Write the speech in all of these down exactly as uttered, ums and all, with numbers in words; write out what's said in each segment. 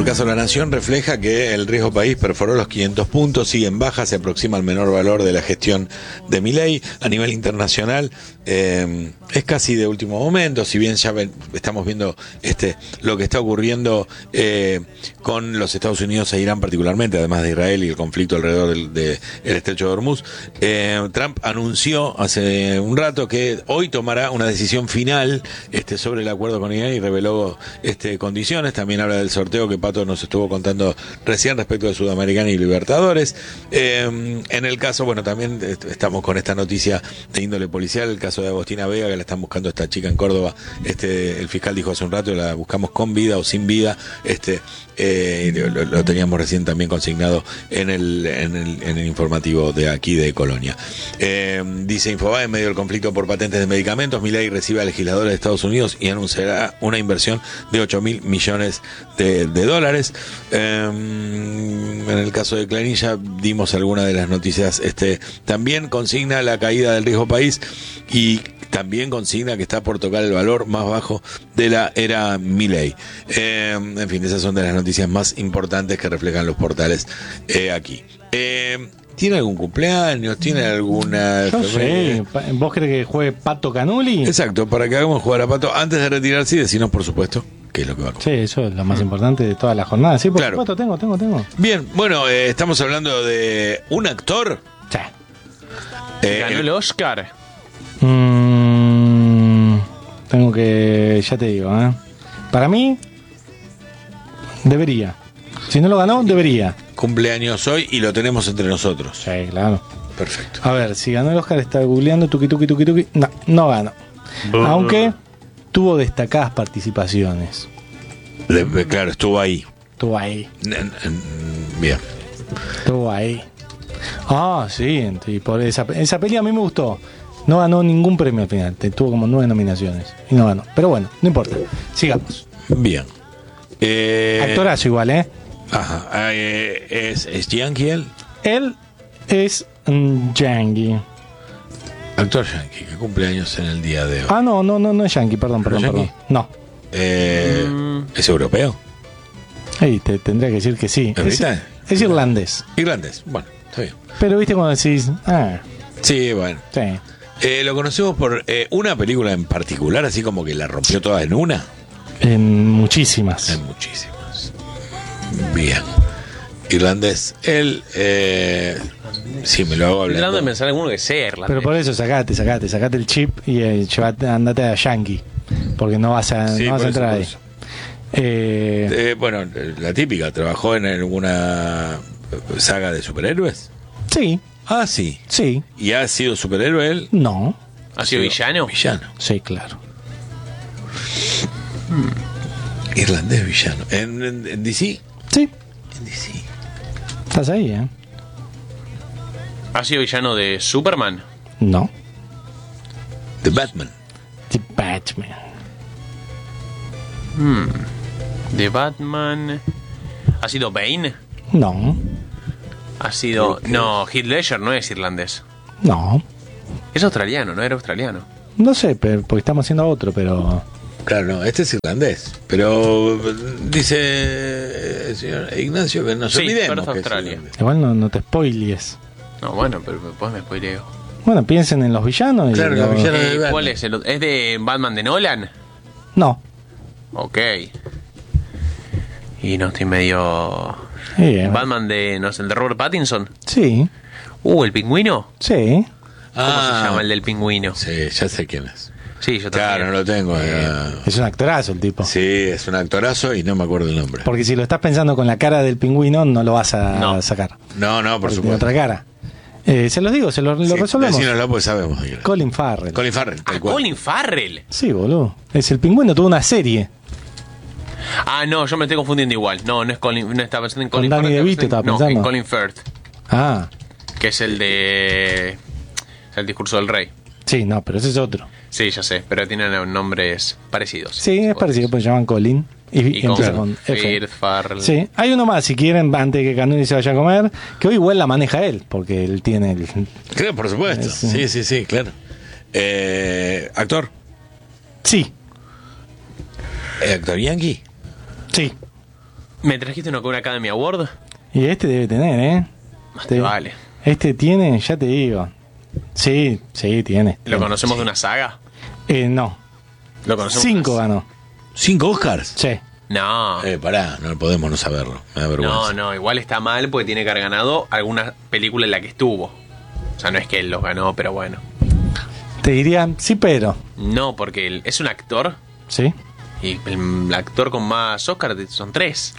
caso La Nación refleja que el riesgo país perforó los quinientos puntos, sigue en baja, se aproxima al menor valor de la gestión de Milei. A nivel internacional eh, es casi de último momento, si bien ya ven, estamos viendo este lo que está ocurriendo eh, con los Estados Unidos e Irán particularmente, además de Israel y el conflicto alrededor del de, el estrecho de Hormuz. Eh, Trump anunció hace un rato que hoy tomará una decisión final este, sobre el acuerdo con Irán y reveló este, condiciones. También habla del sorteo que Pato nos estuvo contando recién respecto de Sudamericana y Libertadores. Eh, en el caso, bueno, también estamos con esta noticia de índole policial, el caso de Agostina Vega, que la están buscando esta chica en Córdoba. Este, el fiscal dijo hace un rato, la buscamos con vida o sin vida. Este, eh, lo, lo teníamos recién también consignado en el, en el, en el informativo de aquí de Colonia. Eh, dice Infobae, en medio del conflicto por patentes de medicamentos, Milei recibe a legisladores de Estados Unidos y anunciará una inversión de ocho mil millones de, de dólares. Eh, en el caso de Clarín ya dimos algunas de las noticias. Este, también consigna la caída del riesgo país y también consigna que está por tocar el valor más bajo de la era Milei. Eh, en fin, esas son de las noticias más importantes que reflejan los portales eh, aquí. Eh, ¿Tiene algún cumpleaños? ¿Tiene alguna...? Yo sé. ¿Vos crees que juegue Pato Canuli? Exacto, para que hagamos jugar a Pato. Antes de retirarse y decirnos, por supuesto, qué es lo que va a comer. Sí, eso es lo más importante de toda la jornada. Sí, por Claro. supuesto, tengo, tengo, tengo. Bien, bueno, eh, estamos hablando de un actor. Sí. Eh, Ganó el Oscar. Mm, tengo que... Ya te digo, ¿eh? Para mí, debería. Si no lo ganó, debería. Cumpleaños hoy y lo tenemos entre nosotros. Sí, claro. Perfecto. A ver, si ganó el Oscar, está googleando, tuki, tuki, tuki, tuki. No, no ganó. Aunque tuvo destacadas participaciones. Le- claro, estuvo ahí. Estuvo ahí. N- n- Bien. Estuvo ahí. Ah, sí. Y por esa, esa peli a mí me gustó. No ganó ningún premio al final. Tuvo como nueve nominaciones. Y no ganó. Pero bueno, no importa. Sigamos. Bien. Eh, Actorazo igual, ¿eh? Ajá. Eh, ¿Es, es yankee él? Él es mm, yankee. Actor yankee, que cumpleaños en el día de hoy. Ah, no, no, no, no es yankee. Perdón, ¿No perdón, es perdón. yankee? No. Eh, Mm. ¿Es europeo? Ahí te tendría que decir que sí. ¿Es Es, británico? es irlandés. Irlandés. Bueno, está bien. Pero viste cuando decís, ah, Sí, bueno. sí. Eh, lo conocemos por eh, una película en particular, así como que la rompió toda en una. En muchísimas. Hay muchísimas. Bien. Irlandés. Él, eh, sí, me lo hago Estoy tratando de hablando. pensar en alguno que sea irlandés. Pero por eso sacate, sacate, sacate el chip y eh, llevate, andate a Yankee. Porque no vas a, Sí, no vas a por eso, entrar por ahí. eso. Eh, Eh, bueno, la típica, trabajó en alguna saga de superhéroes. sí, Ah, sí. sí, ¿Y ha sido superhéroe él? no. ¿Ha sido villano? Villano. Sí, claro. Irlandés villano. ¿En, en, en D C? Sí, En D C. estás ahí, ¿eh? ¿Ha sido villano de Superman? No. The Batman. The Batman. ¿De Batman? ¿Ha sido Bane? No, Ha sido... No, Heath Ledger no es irlandés. no. Es australiano, no era australiano. No sé, pero, porque estamos haciendo otro, pero... Claro, no, este es irlandés. Pero dice el señor Ignacio que nos Sí, olvidemos. pero es que Australia. irlandés. Igual no, no te spoilies. No, bueno, pero después me spoileo. Bueno, piensen en los villanos y... Claro, los lo- villanos. de Eh, Batman. ¿Cuál es? El, otro? ¿Es de Batman de Nolan? No. Ok. Y no estoy medio... Sí, eh, Batman de... no sé, el de Robert Pattinson. sí, Uh, ¿el pingüino? sí. ¿Cómo Ah, se llama el del pingüino? Sí, ya sé quién es. Sí, yo también. Claro, no lo tengo. eh. Es un actorazo el tipo. Sí, es un actorazo y no me acuerdo el nombre. Porque si lo estás pensando con la cara del pingüino, no lo vas a No. sacar. No, no, por Porque tiene supuesto. otra cara. Eh, se los digo, se lo, lo Sí, resolvemos. decínoslo porque sabemos. de quién es. Colin Farrell. Colin Farrell, tal Ah, cual. Colin Farrell. Sí, boludo. Es el pingüino, tuvo una serie. Ah, no, yo me estoy confundiendo igual. No, no es Colin, no estaba pensando en Con Colin Danny Farrell. DeVito estaba no, pensando. en Colin Firth, Ah, que es el de el discurso del rey. sí, no, pero ese es otro. Sí, ya sé, pero tienen nombres parecidos. Sí, es parecido, pues se llaman Colin. Y, Y y con empieza con F. Firth, Farrell. Sí, hay uno más, si quieren, antes de que Canuni se vaya a comer, que hoy igual la maneja él, porque él tiene el... Claro, por supuesto. Sí. Sí, sí, sí, claro. Eh, actor. Sí, Eh, actor yankee. sí. ¿Me trajiste una con una Academy Award? Y este debe tener, ¿eh? Más te Este- vale. Este tiene, ya te digo. Sí, sí, tiene. ¿Lo conocemos de una saga? Eh, no. ¿Lo conocemos? Cinco de una- ganó. ¿Cinco Oscars? Sí. No. Eh, pará, no podemos no saberlo. Me da vergüenza. No, no, igual está mal porque tiene que haber ganado alguna película en la que estuvo. O sea, no es que él los ganó, pero bueno. Te diría, sí, pero. No, porque él es un actor Sí. y el actor con más Oscar son tres.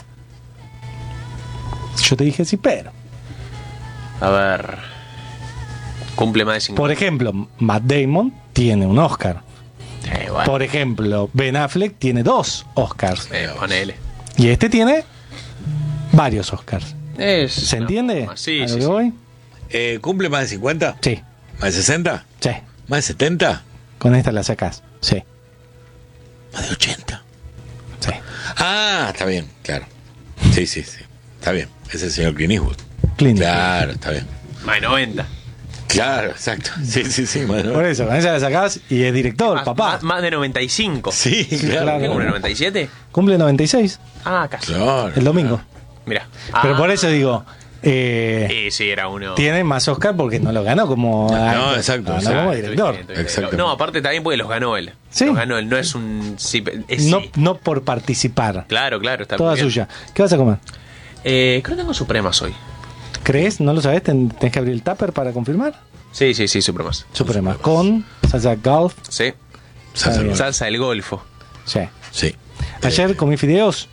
Yo te dije sí, pero. A ver. Cumple más de cinco. Por ejemplo, Matt Damon tiene un Oscar. Eh, bueno, Por ejemplo, Ben Affleck tiene dos Oscars. eh, ponele. Y este tiene varios Oscars. Es ¿Se una entiende? forma. Sí, ¿A lo sí, que sí. voy? Eh, ¿Cumple más de cincuenta? Sí, ¿Más de sesenta? sí. ¿Más de setenta? Con esta la sacás. Sí, ¿Más de ochenta? sí. Ah, está bien, claro. Sí, sí, sí. Está bien. Es el señor Clint Eastwood. Clint. Claro, está bien. Más de noventa. Claro, exacto. Sí, sí, sí. más de- Por eso, con esa la sacás y es director, Más, papá. más- más de noventa y cinco. Sí, claro. claro. ¿Qué cumple noventa y siete? Cumple noventa y seis Ah, casi. Claro. el domingo. Mira. Pero Ah, por eso digo, eh, Sí, sí, era uno. tiene más Oscar porque no lo ganó como actor, exacto, lo ganó exacto. como director. Estuviste bien, Exacto. No, aparte también porque los ganó él. Sí. Los ganó él, no es un. Sí, es No, sí. no por participar. Claro, claro, está Toda muy bien. suya. ¿Qué vas a comer? Eh, creo que tengo Supremas hoy. ¿Crees? ¿No lo sabes? ¿Ten- ¿Tenés que abrir el tupper para confirmar? Sí, sí, sí, Supremas. Suprema. Con salsa golf. Sí. Salsa bien. Salsa del Golfo. Sí. Sí. Ayer comí fideos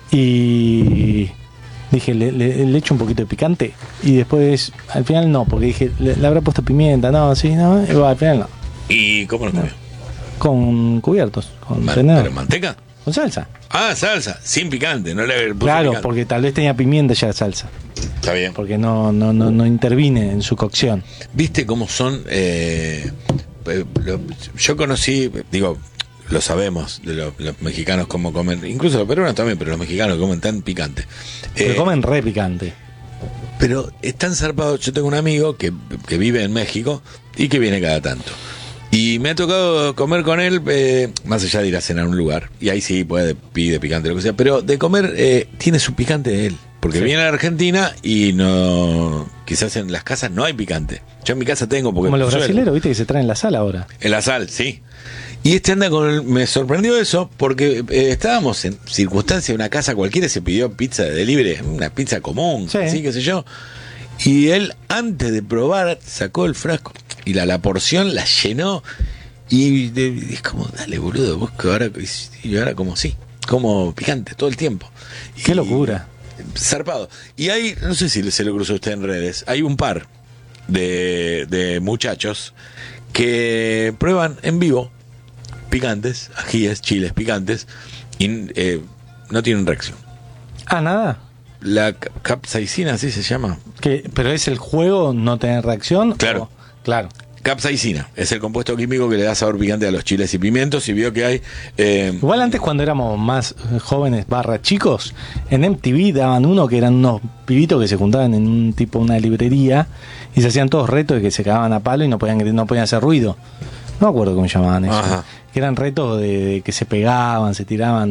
y dije, le, le- le echo un poquito de picante. Y después, al final no, porque dije, le, le habrá puesto pimienta. No, sí, no. Y bueno, al final no. ¿Y cómo lo comió? Con cubiertos, con Ma- tenedor, ¿Pero manteca? con salsa. Ah, salsa, sin picante, no le puse Claro, picante. porque tal vez tenía pimienta ya la salsa. Está bien. Porque no, no, no, no intervine en su cocción. ¿Viste cómo son? eh, eh, lo- yo conocí, digo, lo sabemos de los, los mexicanos cómo comen, incluso los peruanos también, pero los mexicanos comen tan picante. Pero Eh, comen re picante. Pero están zarpados. Yo tengo un amigo que, que vive en México y que viene cada tanto. Y me ha tocado comer con él, eh, más allá de ir a cenar a un lugar. Y ahí sí puede, pide picante, lo que sea. Pero de comer, eh, tiene su picante de él. Porque Sí. viene a la Argentina y no. Quizás en las casas no hay picante. Yo en mi casa tengo, porque. Como los suelo. brasileros, viste, que se traen la sal ahora. En la sal, sí. Y este anda con el- me sorprendió eso porque eh, estábamos en circunstancia de una casa cualquiera, se pidió pizza de delivery, una pizza común, Sí. así qué sé yo. Y él antes de probar sacó el frasco y la, la porción la llenó y, de- y es como, dale boludo, vos que ahora y ahora como sí, como picante todo el tiempo. Qué Y- locura. Zarpado. Y hay, no sé si se lo cruzó a usted en redes, hay un par de, de muchachos que prueban en vivo picantes, ajíes, chiles picantes, y eh, no tienen reacción. Ah, nada. La ca- capsaicina, así se llama. Que, pero es el juego no tener reacción. Claro. o- claro. Capsaicina es el compuesto químico que le da sabor picante a los chiles y pimientos. Y vio que hay. eh, Igual antes cuando éramos más eh, jóvenes barra chicos, en M T V daban uno que eran unos pibitos que se juntaban en un tipo una librería y se hacían todos retos de que se cagaban a palo y no podían gri- no podían hacer ruido. No me acuerdo cómo llamaban eso. Ajá. Que eran retos de, de que se pegaban, se tiraban